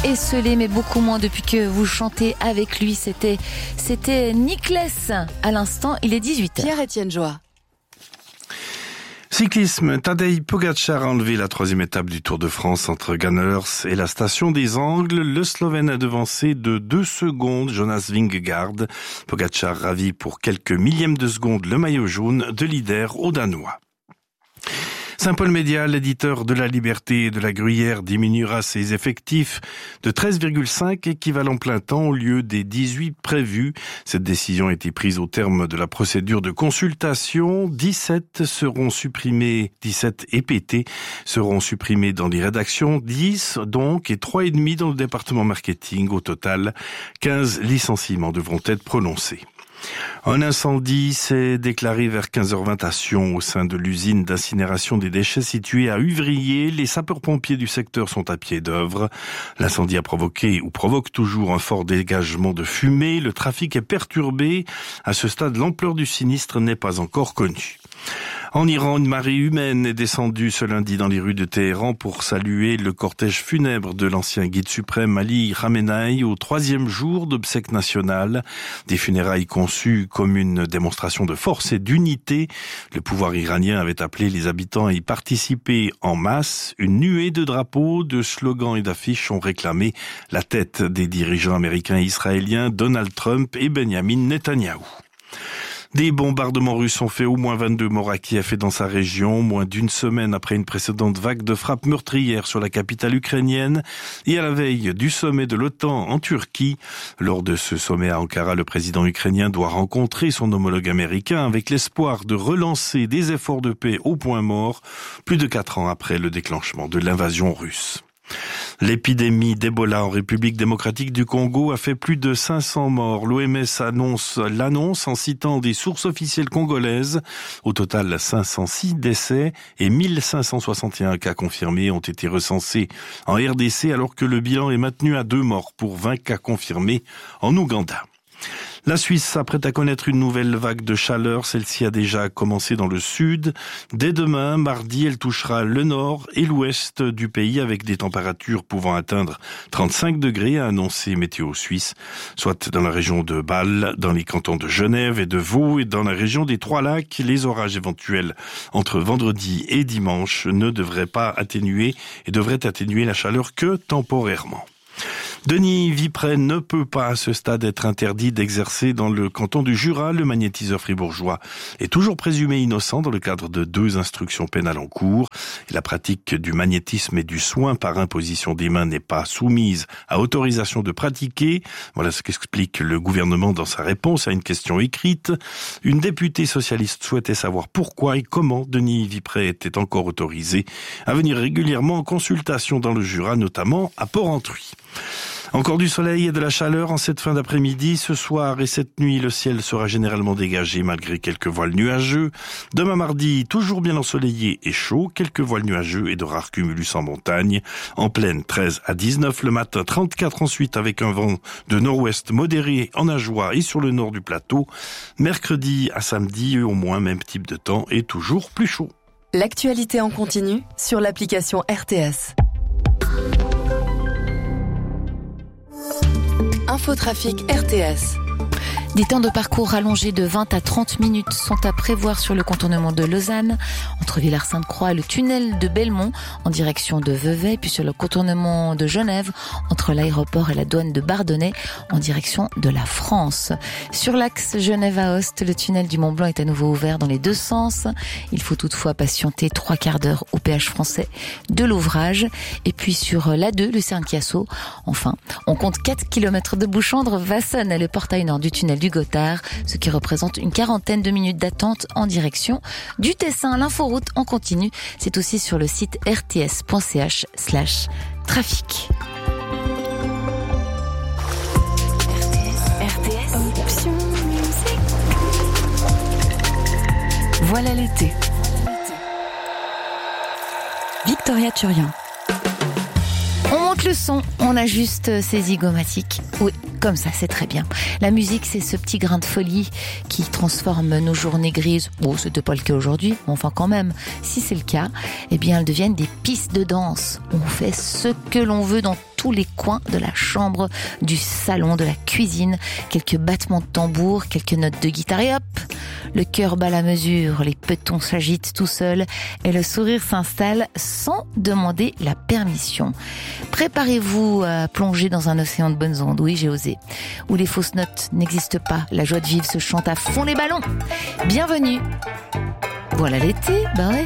esselé, mais beaucoup moins depuis que vous chantez avec lui. C'était Nikless. À l'instant, il est 18h. Pierre-Étienne Joie. Cyclisme, Tadej Pogačar a enlevé la 3e étape du Tour de France entre Ganners et la station des Angles. Le Slovène a devancé de 2 secondes Jonas Vingegaard. Pogačar ravit pour quelques millièmes de seconde le maillot jaune de leader aux Danois. Saint-Paul Média, l'éditeur de La Liberté et de La Gruyère, diminuera ses effectifs de 13,5 équivalents plein temps au lieu des 18 prévus. Cette décision a été prise au terme de la procédure de consultation. 17 EPT seront supprimés dans les rédactions, 10 donc, et 3,5 dans le département marketing. Au total, 15 licenciements devront être prononcés. Un incendie s'est déclaré vers 15h20 à Sion au sein de l'usine d'incinération des déchets située à Uvrier. Les sapeurs-pompiers du secteur sont à pied d'œuvre. L'incendie a provoqué ou provoque toujours un fort dégagement de fumée. Le trafic est perturbé. À ce stade, l'ampleur du sinistre n'est pas encore connue. En Iran, une marée humaine est descendue ce lundi dans les rues de Téhéran pour saluer le cortège funèbre de l'ancien guide suprême Ali Khamenei au 3e jour d'obsèques nationales. Des funérailles conçues comme une démonstration de force et d'unité. Le pouvoir iranien avait appelé les habitants à y participer en masse. Une nuée de drapeaux, de slogans et d'affiches ont réclamé la tête des dirigeants américains et israéliens Donald Trump et Benjamin Netanyahou. Des bombardements russes ont fait au moins 22 morts à Kiev et dans sa région, moins d'une semaine après une précédente vague de frappes meurtrières sur la capitale ukrainienne et à la veille du sommet de l'OTAN en Turquie. Lors de ce sommet à Ankara, le président ukrainien doit rencontrer son homologue américain avec l'espoir de relancer des efforts de paix au point mort, plus de 4 ans après le déclenchement de l'invasion russe. L'épidémie d'Ebola en République démocratique du Congo a fait plus de 500 morts. L'OMS l'annonce en citant des sources officielles congolaises. Au total, 506 décès et 1561 cas confirmés ont été recensés en RDC alors que le bilan est maintenu à 2 morts pour 20 cas confirmés en Ouganda. La Suisse s'apprête à connaître une nouvelle vague de chaleur. Celle-ci a déjà commencé dans le sud. Dès demain, mardi, elle touchera le nord et l'ouest du pays avec des températures pouvant atteindre 35 degrés, a annoncé Météo Suisse, soit dans la région de Bâle, dans les cantons de Genève et de Vaud et dans la région des Trois-Lacs. Les orages éventuels entre vendredi et dimanche ne devraient pas atténuer et devraient atténuer la chaleur que temporairement. Denis Vipré ne peut pas à ce stade être interdit d'exercer dans le canton du Jura. Le magnétiseur fribourgeois est toujours présumé innocent dans le cadre de 2 instructions pénales en cours. Et la pratique du magnétisme et du soin par imposition des mains n'est pas soumise à autorisation de pratiquer. Voilà ce qu'explique le gouvernement dans sa réponse à une question écrite. Une députée socialiste souhaitait savoir pourquoi et comment Denis Vipré était encore autorisé à venir régulièrement en consultation dans le Jura, notamment à Port-Entruy. Encore du soleil et de la chaleur en cette fin d'après-midi. Ce soir et cette nuit, le ciel sera généralement dégagé malgré quelques voiles nuageux. Demain mardi, toujours bien ensoleillé et chaud, quelques voiles nuageux et de rares cumulus en montagne. En plaine, 13 à 19 le matin, 34 ensuite avec un vent de nord-ouest modéré en Ajoie et sur le nord du plateau. Mercredi à samedi, au moins même type de temps et toujours plus chaud. L'actualité en continu sur l'application RTS. Infotrafic RTS. Des temps de parcours rallongés de 20 à 30 minutes sont à prévoir sur le contournement de Lausanne, entre Villars-Sainte-Croix et le tunnel de Belmont en direction de Vevey, puis sur le contournement de Genève, entre l'aéroport et la douane de Bardonnay en direction de la France. Sur l'axe Genève-Aoste, le tunnel du Mont-Blanc est à nouveau ouvert dans les 2 sens. Il faut toutefois patienter 3/4 d'heure au péage français de l'ouvrage. Et puis sur l'A2, Lucerne-Chiasso, enfin, on compte 4 km de bouchons entre Vassonne et le portail nord du tunnel du Gothard, ce qui représente une 40aine de minutes d'attente en direction du Tessin. L'inforoute en continu, c'est aussi sur le site rts.ch/trafic. RTS. Option musique. Voilà l'été. Victoria Turian. On monte le son, on ajuste ses zygomatiques. Oui, comme ça, c'est très bien. La musique, c'est ce petit grain de folie qui transforme nos journées grises. Bon, c'était pas le cas aujourd'hui, mais enfin quand même, si c'est le cas, eh bien, elles deviennent des pistes de danse. On fait ce que l'on veut dans tous les coins de la chambre, du salon, de la cuisine. Quelques battements de tambour, quelques notes de guitare et hop, le cœur bat la mesure, les petons s'agitent tout seuls et le sourire s'installe sans demander la permission. Préparez-vous à plonger dans un océan de bonnes ondes, oui j'ai osé, où les fausses notes n'existent pas, la joie de vivre se chante à fond les ballons. Bienvenue. Voilà l'été, bah ouais.